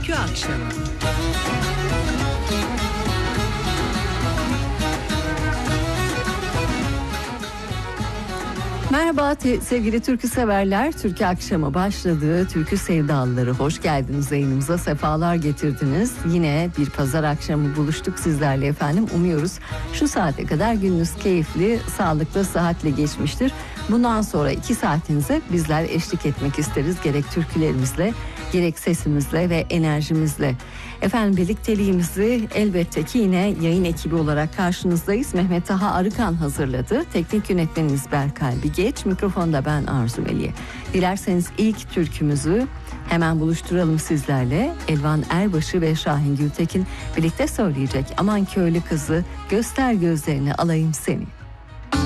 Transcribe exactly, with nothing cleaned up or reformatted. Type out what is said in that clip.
Türkü Akşamı. Merhaba te- sevgili türkü severler. Türkü akşamı başladı. Türkü sevdalıları hoş geldiniz yayınımıza. Sefalar getirdiniz. Yine bir pazar akşamı buluştuk sizlerle efendim. Umuyoruz şu saate kadar gününüz keyifli, sağlıklı, sıhhatle geçmiştir. Bundan sonra iki saatinize bizler eşlik etmek isteriz. Gerek türkülerimizle, gerek sesimizle ve enerjimizle. Efendim birlikteliğimizi elbette ki yine yayın ekibi olarak karşınızdayız. Mehmet Taha Arıkan hazırladı. Teknik yönetmenimiz Berkay Bigeç. Mikrofonda ben Arzu Meliye. Dilerseniz ilk türkümüzü hemen buluşturalım sizlerle. Elvan Erbaşı ve Şahin Gültekin birlikte söyleyecek. Aman köylü kızı, göster gözlerini alayım seni.